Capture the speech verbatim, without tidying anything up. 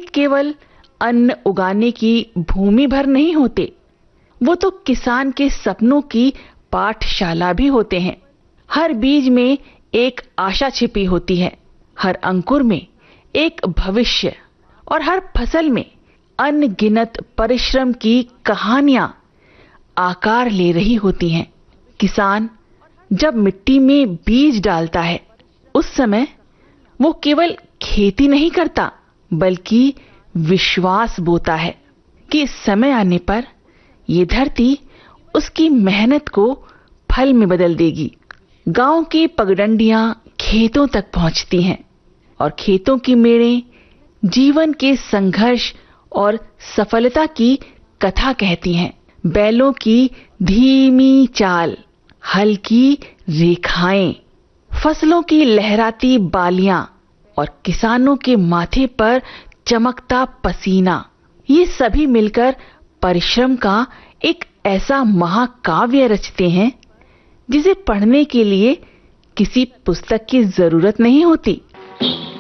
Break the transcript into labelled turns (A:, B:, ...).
A: खेत केवल अन्न उगाने की भूमि भर नहीं होते, वो तो किसान के सपनों की पाठशाला भी होते हैं। हर बीज में एक आशा छिपी होती है, हर अंकुर में एक भविष्य और हर फसल में अनगिनत परिश्रम की कहानियां आकार ले रही होती हैं। किसान जब मिट्टी में बीज डालता है, उस समय वो केवल खेती नहीं करता, बल्कि विश्वास बोता है कि समय आने पर ये धरती उसकी मेहनत को फल में बदल देगी। गांव की पगडंडियां खेतों तक पहुंचती हैं और खेतों की मेड़ें जीवन के संघर्ष और सफलता की कथा कहती हैं। बैलों की धीमी चाल, हल की रेखाएं, फसलों की लहराती बालियां और किसानों के माथे पर चमकता पसीना, ये सभी मिलकर परिश्रम का एक ऐसा महाकाव्य रचते हैं जिसे पढ़ने के लिए किसी पुस्तक की जरूरत नहीं होती।